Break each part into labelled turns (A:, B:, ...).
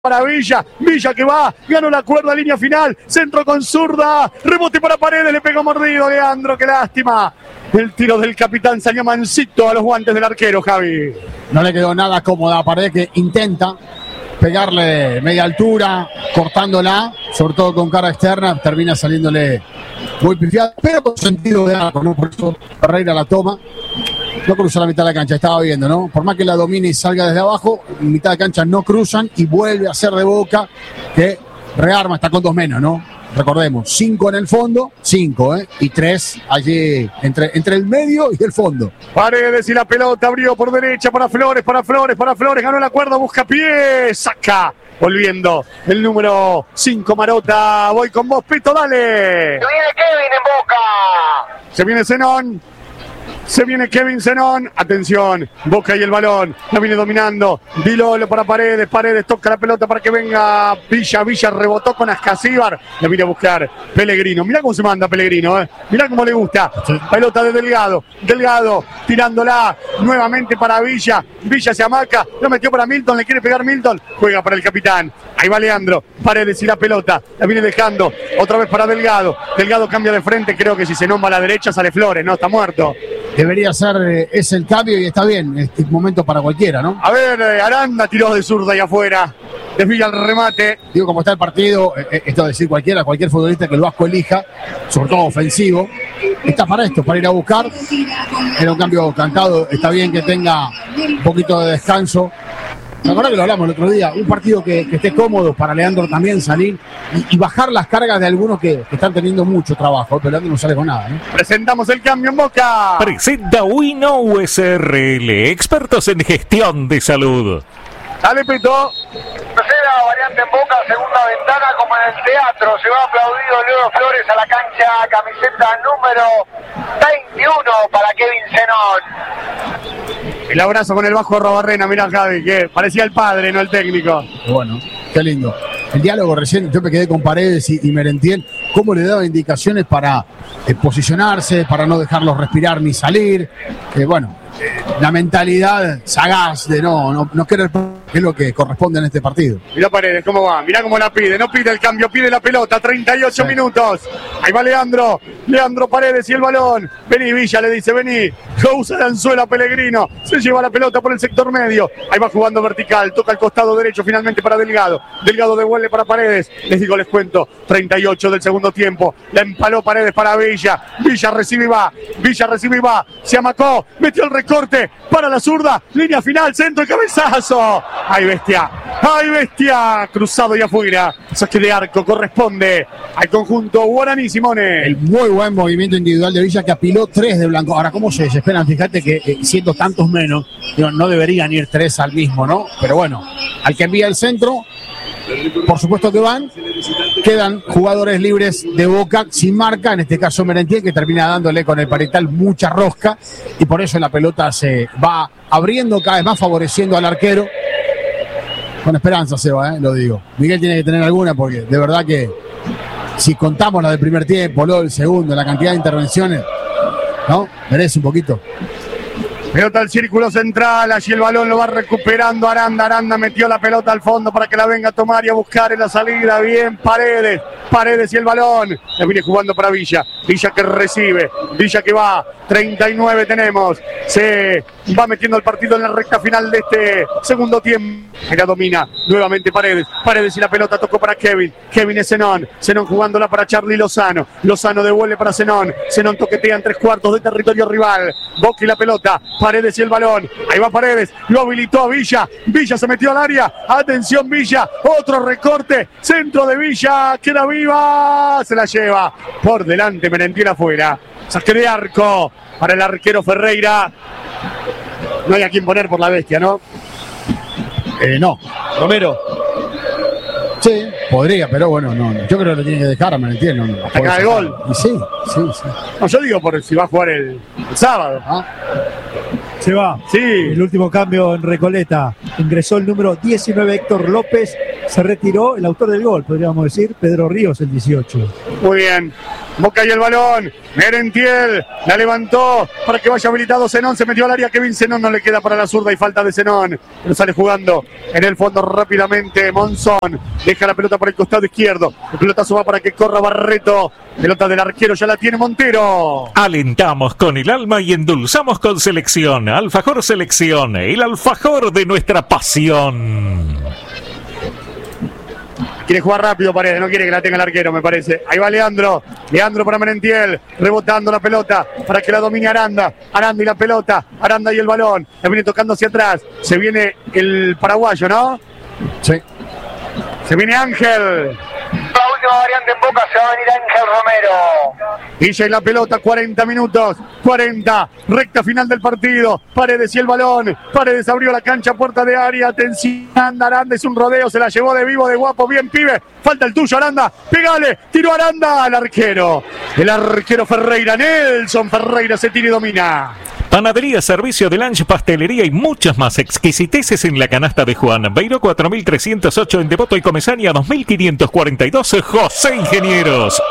A: para Villa, Villa que va, ganó la cuerda, línea final, centro con zurda, rebote para Paredes, le pegó mordido Leandro, qué lástima. El tiro del capitán salió mansito a los guantes del arquero, Javi.
B: No le quedó nada cómoda a Paredes, que intenta pegarle media altura, cortándola, sobre todo con cara externa, termina saliéndole muy pifiada, pero con sentido de arco, ¿no? Por eso Ferreira la toma. No cruza la mitad de la cancha, estaba viendo, ¿no? Por más que la domine y salga desde abajo, en mitad de cancha no cruzan y vuelve a hacer de Boca, que rearma, está con 2 menos, ¿no? Recordemos, 5 en el fondo, 5, y 3 allí entre el medio y el fondo.
A: Paredes y la pelota abrió por derecha para Flores, ganó la cuerda, busca pie, saca. Volviendo el número 5, Marota. Voy con vos, Pito, dale.
C: Se viene Kevin en Boca.
A: Se viene Zenón. Se viene Kevin Zenón, atención, Boca y el balón, la viene dominando, Dilolo para Paredes, Paredes toca la pelota para que venga Villa, Villa rebotó con Ascasíbar, la viene a buscar Pellegrino, mirá cómo se manda Pellegrino, mirá cómo le gusta, pelota de Delgado, Delgado tirándola nuevamente para Villa, Villa se amaca, lo metió para Milton, le quiere pegar Milton, juega para el capitán, ahí va Leandro, Paredes y la pelota, la viene dejando, otra vez para Delgado, Delgado cambia de frente, creo que si se nombra a la derecha sale Flores, no, está muerto.
B: Debería ser ese el cambio y está bien, este momento para cualquiera, ¿no?
A: A ver, Aranda tiró de zurda ahí afuera, desvía el remate.
B: Digo, como está el partido, esto de decir cualquier futbolista que el Vasco elija, sobre todo ofensivo, está para esto, para ir a buscar. Era un cambio cantado, está bien que tenga un poquito de descanso. La verdad que lo hablamos el otro día, un partido que esté cómodo para Leandro también salir y bajar las cargas de algunos que están teniendo mucho trabajo, pero Leandro no sale con nada, ¿no?
A: Presentamos el cambio en Boca.
D: Presenta Winnow SRL, expertos en gestión de salud.
A: Dale, Pito.
C: Tercera variante en Boca, segunda ventana como en el teatro. Se va aplaudido Leo Flores a la cancha, camiseta número 21 para Kevin Zenón.
A: El abrazo con el bajo de Robarrena, mirá Javi, que parecía el padre, no el técnico.
B: Bueno, qué lindo. El diálogo recién, yo me quedé con Paredes y Merentiel, cómo le daba indicaciones para posicionarse, para no dejarlos respirar ni salir. La mentalidad sagaz de no querer, que es lo que corresponde en este partido.
A: Mirá Paredes, cómo va, mirá cómo la pide, no pide el cambio, pide la pelota, 38 minutos. Ahí va Leandro Paredes y el balón. Vení Villa, le dice, vení. Usa la anzuela Pellegrino, se lleva la pelota por el sector medio. Ahí va jugando vertical, toca el costado derecho finalmente para Delgado. Delgado devuelve para Paredes. Les cuento, 38 del segundo tiempo. La empaló Paredes para Villa. Villa recibe y va. Se amacó, metió el recorte para la zurda. Línea final, centro y cabezazo. ¡Ay, bestia! Cruzado y afuera. Saque de arco corresponde al conjunto Guaraní, Simone.
B: El muy buen movimiento individual de Villa que apiló 3 de Blanco. Ahora, ¿cómo se desesperan? Fíjate que siendo tantos menos, no deberían ir 3 al mismo, ¿no? Pero bueno, al que envía el centro, por supuesto que van. Quedan jugadores libres de Boca sin marca, en este caso Merentiel, que termina dándole con el parital mucha rosca y por eso la pelota se va abriendo cada vez más, favoreciendo al arquero. Con esperanza se va, lo digo. Miguel tiene que tener alguna porque de verdad que si contamos la del primer tiempo, luego el segundo, la cantidad de intervenciones, ¿no? Merece un poquito.
A: Pelota al círculo central, allí el balón lo va recuperando Aranda. Aranda metió la pelota al fondo para que la venga a tomar y a buscar en la salida. Bien, Paredes y el balón. La viene jugando para Villa. Villa que recibe, Villa que va. 39 tenemos. Se va metiendo el partido en la recta final de este segundo tiempo. La domina nuevamente Paredes. Paredes y la pelota tocó para Kevin. Kevin es Zenón. Zenón jugándola para Charly Lozano. Lozano devuelve para Zenón. Zenón toquetea en 3/4 de territorio rival. Boca y la pelota. Paredes y el balón. Ahí va Paredes. Lo habilitó a Villa. Villa se metió al área. Atención Villa. Otro recorte. Centro de Villa. Queda viva. Se la lleva. Por delante Merentiel afuera. Saque de arco para el arquero Ferreira. No hay a quien poner por la bestia, ¿no?
B: No.
A: Romero.
B: Sí, podría, pero bueno, no. Yo creo que lo tiene que dejar a Merentiel. No,
A: hasta acá el gol.
B: Y sí.
A: No, yo digo por si va a jugar el sábado.
E: Se va.
A: Sí.
E: El último cambio en Recoleta. Ingresó el número 19, Héctor López. Se retiró el autor del gol, podríamos decir, Pedro Ríos, el 18.
A: Muy bien. Boca y el balón. Merentiel la levantó para que vaya habilitado Zenón. Se metió al área. Kevin Zenón no le queda para la zurda y falta de Zenón. Pero sale jugando en el fondo rápidamente. Monzón deja la pelota por el costado izquierdo. El pelotazo va para que corra Barreto. Pelota del arquero, ya la tiene Montero.
D: Alentamos con el alma y endulzamos con selección. Alfajor Selección, el alfajor de nuestra pasión.
A: Quiere jugar rápido Paredes, no quiere que la tenga el arquero, me parece. Ahí va Leandro. Leandro para Merentiel. Rebotando la pelota para que la domine Aranda. Aranda y la pelota. Aranda y el balón. La viene tocando hacia atrás. Se viene el paraguayo, ¿no?
B: Sí.
A: Se viene Ángel.
C: La última variante en Boca, se va a venir Ángel Romero.
A: Villa y la pelota, 40 minutos, 40, recta final del partido. Paredes y el balón. Paredes abrió la cancha, puerta de área. Atención, Aranda, es un rodeo, se la llevó de vivo, de guapo. Bien, pibe. Falta el tuyo, Aranda. Pégale, tiró Aranda al arquero. El arquero Ferreira, Nelson Ferreira se tira y domina.
D: Panadería, servicio de lunch, pastelería y muchas más exquisiteces en la canasta de Juan. Beiró 4308 en Devoto y Comesaña 2542, José Ingenieros.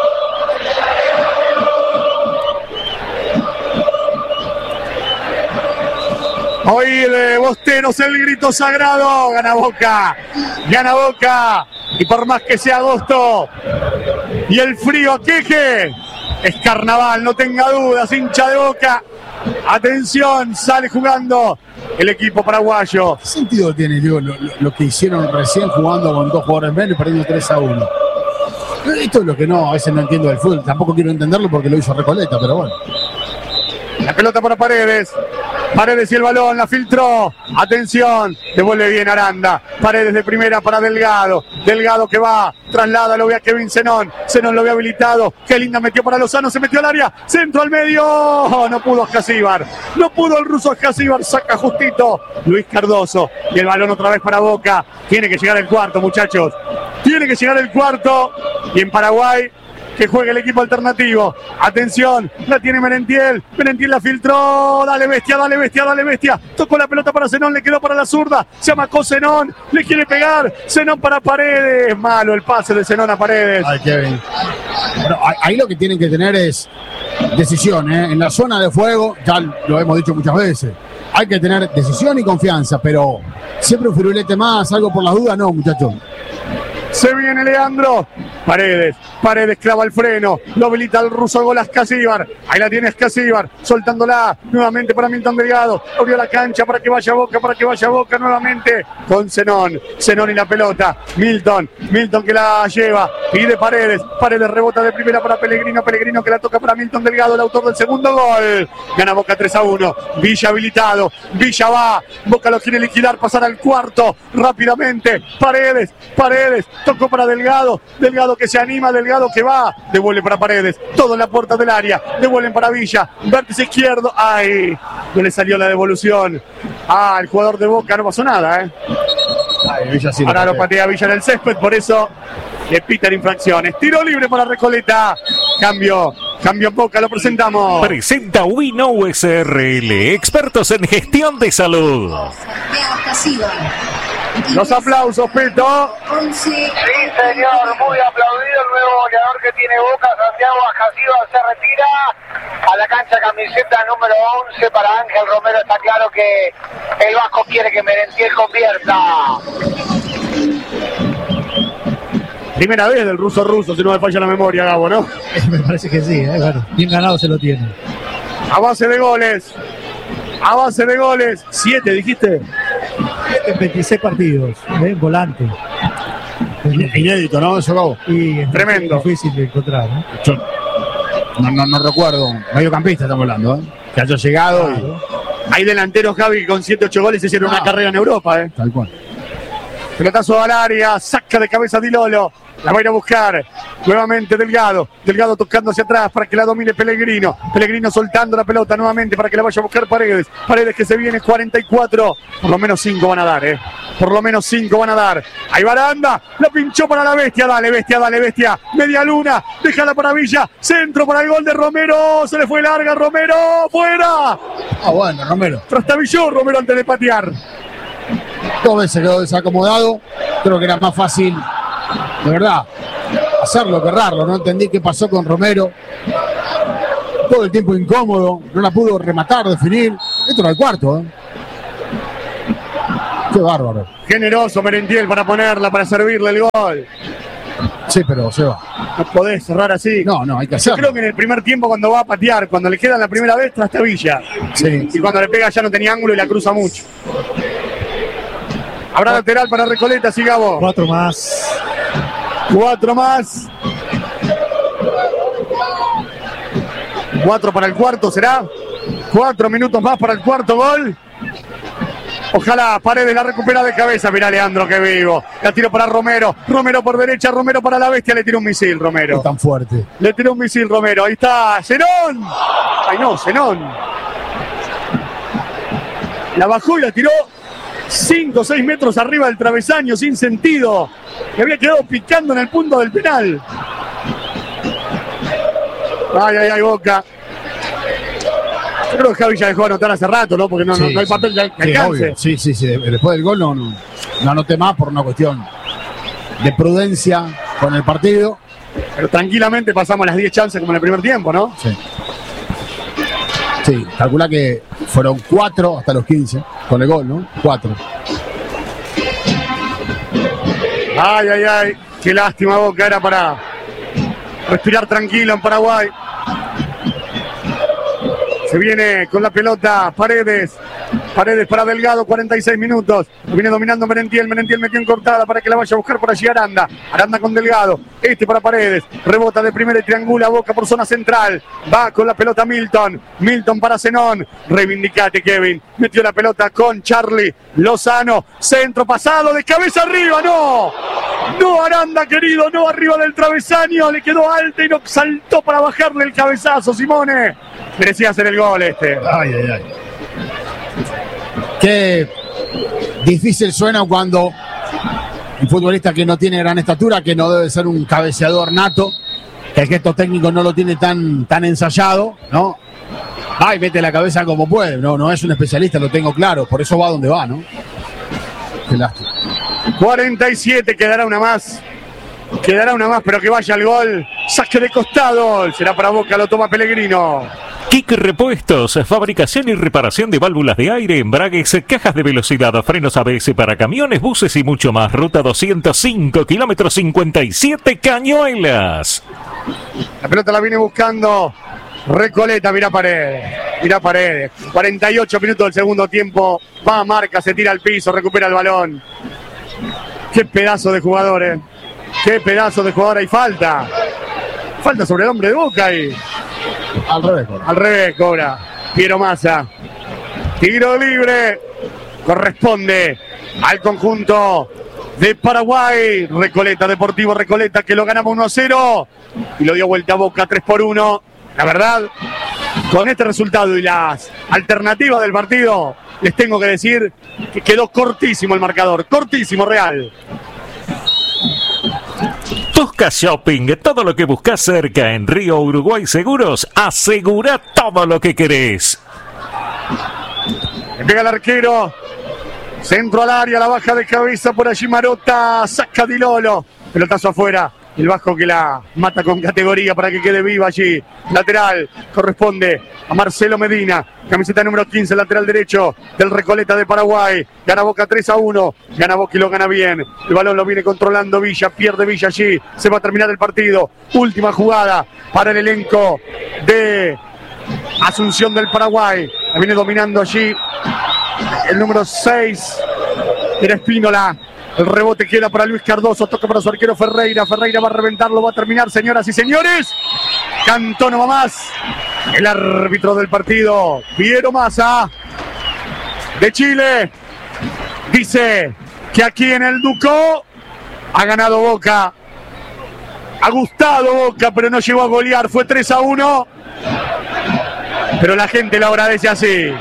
A: Hoy de Bosteros el grito sagrado. Gana Boca. Gana Boca. Y por más que sea agosto y el frío aqueje, es carnaval, no tenga dudas, hincha de Boca. Atención, sale jugando el equipo paraguayo.
B: ¿Qué sentido tiene, digo, lo que hicieron recién jugando con dos jugadores menos y perdiendo 3-1? Esto es lo que no, a veces no entiendo del fútbol. Tampoco quiero entenderlo porque lo hizo Recoleta, pero bueno.
A: La pelota para Paredes. Paredes y el balón, la filtró. Atención, devuelve bien Aranda. Paredes de primera para Delgado. Delgado que va, traslada, lo ve a Kevin Zenón. Zenón lo ve habilitado. Qué linda metió para Lozano, se metió al área. Centro al medio. Oh, no pudo Ascasíbar. No pudo el ruso Ascasíbar. Saca justito Luis Cardoso. Y el balón otra vez para Boca. Tiene que llegar el cuarto, muchachos. Tiene que llegar el cuarto. Y en Paraguay, que juegue el equipo alternativo. Atención, la tiene Merentiel. Merentiel la filtró. Dale bestia, dale bestia, dale bestia. Tocó la pelota para Zenón, le quedó para la zurda. Se amacó Zenón, le quiere pegar. Zenón para Paredes. Malo el pase de Zenón a Paredes.
B: Ay, Kevin. Bueno, ahí lo que tienen que tener es decisión, ¿eh? En la zona de fuego, ya lo hemos dicho muchas veces. Hay que tener decisión y confianza, pero siempre un firulete más, algo por las dudas, no, muchachos.
A: Se viene Leandro. Paredes clava el freno. Lo habilita el ruso gol Ascasíbar. Ahí la tiene Ascasíbar. Soltándola nuevamente para Milton Delgado. Abrió la cancha para que vaya Boca nuevamente con Zenón. Zenón y la pelota. Milton que la lleva. Pide Paredes. Paredes rebota de primera para Pellegrino. Pellegrino que la toca para Milton Delgado, el autor del segundo gol. Gana Boca 3-1. Villa habilitado. Villa va. Boca lo quiere liquidar. Pasar al cuarto rápidamente. Paredes. Tocó para Delgado. Delgado que se anima, Delgado que va. Devuelve para Paredes. Todo en la puerta del área. Devuelven para Villa. Vértice izquierdo. Ay, no le salió la devolución. El jugador de Boca no pasó nada,
B: Ay, Villa sí.
A: Ahora lo patea Villa en el césped, por eso le pitan infracciones. Tiro libre para Recoleta. Cambio en Boca, lo presentamos.
D: Presenta Wino SRL, expertos en gestión de salud.
A: Los aplausos, Peto.
C: Sí, señor, muy aplaudido el nuevo goleador que tiene Boca, Santiago Ascasíbar, se retira a la cancha, camiseta número 11 para Ángel Romero. Está claro que el Vasco quiere que Merentiel convierta.
A: Primera vez del ruso, si no me falla la memoria, Gabo, ¿no?
E: Me parece que sí, bueno, bien ganado se lo tiene.
A: A base de goles. 7, dijiste.
E: En 26 partidos, volante.
B: Inédito, ¿no? Eso, Gabo.
E: Y es
A: tremendo.
E: Difícil de encontrar, ¿no?
B: Yo no recuerdo. Mediocampista estamos hablando, ¿eh? Que haya llegado.
E: Claro.
A: Hay delanteros, Javi, que con 7, 8 goles hicieron una carrera en Europa,
B: Tal cual.
A: Pelotazo al área, saca de cabeza Di Lolo. La va a ir a buscar nuevamente Delgado. Delgado tocando hacia atrás para que la domine Pellegrino. Pellegrino soltando la pelota nuevamente para que la vaya a buscar Paredes. Paredes que se viene 44. Por lo menos 5 van a dar, Por lo menos 5 van a dar. Ahí va Aranda. La pinchó para la Bestia. Dale, Bestia, dale, Bestia. Media luna. Déjala para Villa. Centro para el gol de Romero. Se le fue larga Romero. ¡Fuera!
B: Bueno, Romero.
A: Trastabilló Romero antes de patear.
B: 2 veces quedó desacomodado. Creo que era más fácil, de verdad, hacerlo que errarlo. No entendí qué pasó con Romero. Todo el tiempo incómodo. No la pudo rematar, definir. Esto era el cuarto, Qué bárbaro.
A: Generoso Merentiel para ponerla, para servirle el gol.
B: Sí, pero se va.
A: No podés cerrar así.
B: No, hay que
A: Yo
B: hacerlo.
A: creo que en el primer tiempo cuando va a patear, cuando le queda la primera vez, trastabilla.
B: Sí.
A: Y cuando le pega ya no tenía ángulo y la cruza mucho. Habrá lateral para Recoleta, Sigabo.
E: 4 más.
A: 4 más. 4 para el cuarto, ¿será? 4 minutos más para el cuarto gol. Ojalá Paredes la recupera de cabeza. Mirá Leandro, que vivo. La tiro para Romero. Romero por derecha, Romero para la Bestia. Le tiró un misil, Romero.
B: Es tan fuerte.
A: Le tiró un misil, Romero. Ahí está, Zenón. Ay no, Zenón. La bajó y la tiró 5 o 6 metros arriba del travesaño, sin sentido. Que había quedado picando en el punto del penal. Ay, Boca. Yo creo que Javi ya dejó de anotar hace rato, ¿no? Porque no hay papel que alcance.
B: Sí. Después del gol no anoté más por una cuestión de prudencia con el partido.
A: Pero tranquilamente pasamos las 10 chances como en el primer tiempo, ¿no?
B: Sí, calcula que fueron 4 hasta los 15 con el gol, ¿no? 4.
A: Ay. Qué lástima, Boca. Era para respirar tranquilo en Paraguay. Se viene con la pelota Paredes. Paredes para Delgado, 46 minutos. Lo viene dominando Merentiel. Merentiel metió en cortada para que la vaya a buscar por allí Aranda. Aranda con Delgado. Para Paredes. Rebota de primera y triangula Boca por zona central. Va con la pelota Milton. Milton para Zenón. Reivindicate, Kevin. Metió la pelota con Charlie Lozano. Centro pasado de cabeza arriba. ¡No! No, Aranda, querido. No, arriba del travesaño. Le quedó alto y no saltó para bajarle el cabezazo, Simone. Merecía hacer el gol este.
B: Ay. Qué difícil suena cuando un futbolista que no tiene gran estatura, que no debe ser un cabeceador nato, que el gesto técnico no lo tiene tan ensayado, ¿no? Va y mete la cabeza como puede. No es un especialista, lo tengo claro. Por eso va donde va, ¿no? Qué lástima.
A: 47, quedará una más, pero que vaya al gol. Saque de costado. Será para Boca, lo toma Pellegrino.
D: Kick Repuestos, fabricación y reparación de válvulas de aire, embragues, cajas de velocidad, frenos ABS para camiones, buses y mucho más. Ruta 205, kilómetros 57, Cañuelas.
A: La pelota la viene buscando Recoleta, mira Paredes. 48 minutos del segundo tiempo. Va a marca, se tira al piso, recupera el balón. Qué pedazo de jugadores. Hay falta. Falta sobre el hombre de Boca ahí. Al revés cobra Piero Massa. Tiro libre. Corresponde al conjunto de Paraguay. Recoleta, Deportivo Recoleta, que lo ganamos 1-0 y lo dio vuelta a Boca 3-1. La verdad, con este resultado y las alternativas del partido, les tengo que decir que quedó cortísimo el marcador. Cortísimo, real.
D: Tosca Shopping, todo lo que buscas cerca en Río Uruguay Seguros, asegura todo lo que querés.
A: Le pega el arquero, centro al área, la baja de cabeza por allí Marota, saca Di Lolo, pelotazo afuera, el Vasco que la mata con categoría para que quede viva allí, lateral, corresponde a Marcelo Medina, camiseta número 15, lateral derecho del Recoleta de Paraguay. Gana Boca 3-1, gana Boca y lo gana bien. El balón lo viene controlando Villa, pierde Villa allí, se va a terminar el partido. Última jugada para el elenco de Asunción del Paraguay. La viene dominando allí el número 6, era Espínola. El rebote queda para Luis Cardoso, toca para su arquero Ferreira. Ferreira va a reventarlo, va a terminar, señoras y señores. Cantó no va más. El árbitro del partido, Piero Massa, de Chile, dice que aquí en el Ducó ha ganado Boca. Ha gustado Boca, pero no llegó a golear. Fue 3-1. Pero la gente lo agradece así.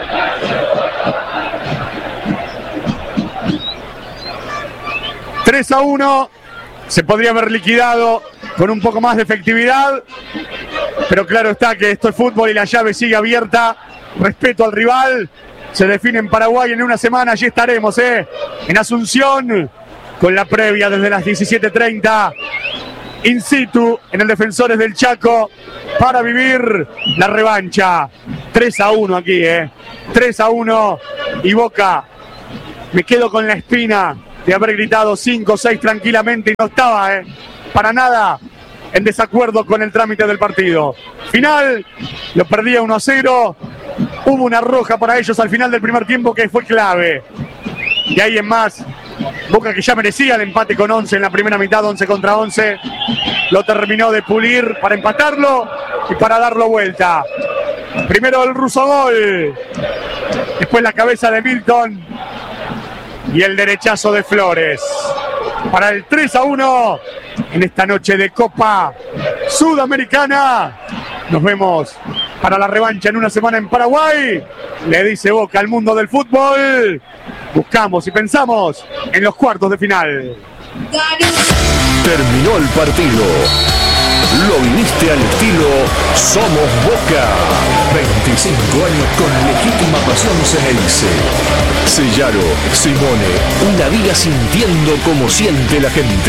A: ...3-1... se podría haber liquidado con un poco más de efectividad, pero claro está que esto es fútbol y la llave sigue abierta. Respeto al rival. Se define en Paraguay en una semana. Allí estaremos, en Asunción, con la previa desde las 17:30, in situ en el Defensores del Chaco, para vivir la revancha. 3-1 aquí, 3-1, y Boca, me quedo con la espina de haber gritado 5-6 tranquilamente y no estaba para nada en desacuerdo con el trámite del partido. Final, lo perdía 1-0, hubo una roja para ellos al final del primer tiempo que fue clave. Y ahí en más, Boca, que ya merecía el empate con 11 en la primera mitad, 11 contra 11, lo terminó de pulir para empatarlo y para darlo vuelta. Primero el ruso gol, después la cabeza de Milton y el derechazo de Flores para el 3-1 en esta noche de Copa Sudamericana. Nos vemos para la revancha en una semana en Paraguay. Le dice Boca al mundo del fútbol. Buscamos y pensamos en los cuartos de final.
F: Terminó el partido. Lo viviste al estilo Somos Boca. 25 años con legítima pasión Ceneice. Sellaro, Simone, una vida sintiendo como siente la gente.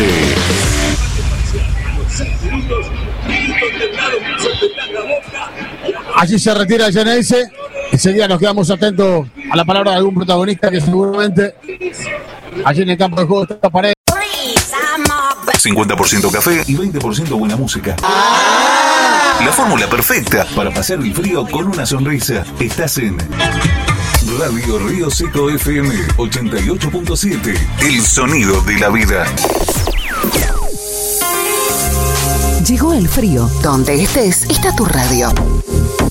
B: Allí se retira el Ceneice. Enseguida nos quedamos atentos a la palabra de algún protagonista que seguramente allí en el campo de juego está Paredes.
F: 50% café y 20% buena música. La fórmula perfecta para pasar el frío con una sonrisa. Estás en Radio Río Seco FM 88.7. El sonido de la vida.
G: Llegó el frío. Donde estés, está tu radio.